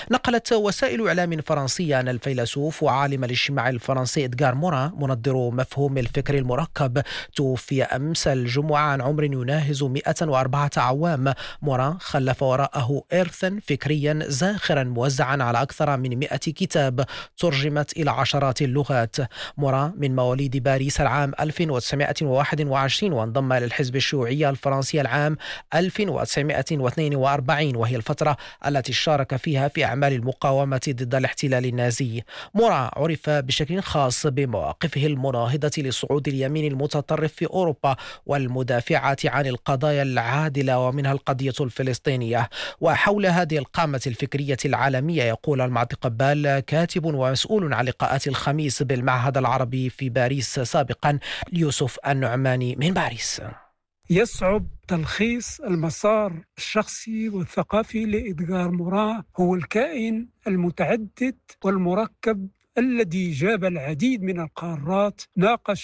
نقلت وسائل إعلام فرنسية أن الفيلسوف وعالم الاجتماع الفرنسي إدغار موران منظر مفهوم الفكر المركب توفي أمس الجمعة عن عمر يناهز 104 أعوام. موران خلف وراءه إرثا فكريا زاخرا موزعا على أكثر من 100 كتاب ترجمت إلى عشرات اللغات. موران من مواليد باريس العام 1921 وانضم للحزب الشيوعي الفرنسي العام 1942، وهي الفترة التي شارك فيها في أعمال المقاومة ضد الاحتلال النازي. مورا عرف بشكل خاص بمواقفه المناهضة لصعود اليمين المتطرف في أوروبا والمدافعة عن القضايا العادلة ومنها القضية الفلسطينية. وحول هذه القامة الفكرية العالمية يقول المعطي قبال كاتب ومسؤول عن لقاءات الخميس بالمعهد العربي في باريس سابقا يوسف النعماني من باريس: يصعب تلخيص المسار الشخصي والثقافي لإدغار موران. هو الكائن المتعدد والمركب الذي جاب العديد من القارات، ناقش